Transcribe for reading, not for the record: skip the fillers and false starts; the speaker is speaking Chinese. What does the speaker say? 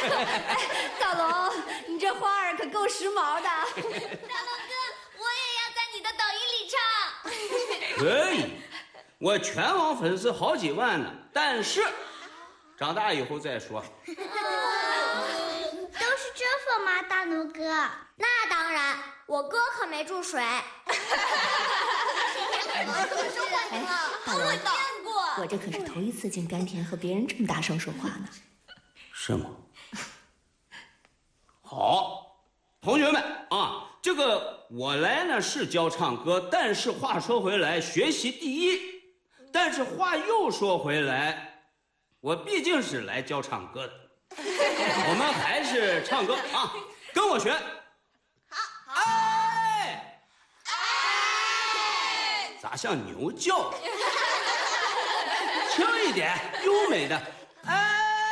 大龙，你这花儿可够时髦的。大龙哥，我也要在你的抖音里唱。 可以，我全网粉丝好几万呢，但是长大以后再说。 都是真粉吗，大龙哥？那当然，我哥可没注水。 大龙，我这可是头一次进甘田和别人这么大声说话呢。 是吗？好，同学们啊，这个我来呢是教唱歌，但是话说回来，学习第一。但是话又说回来，我毕竟是来教唱歌的。我们还是唱歌啊，跟我学。好，哎，咋像牛叫？轻一点，优美的，哎。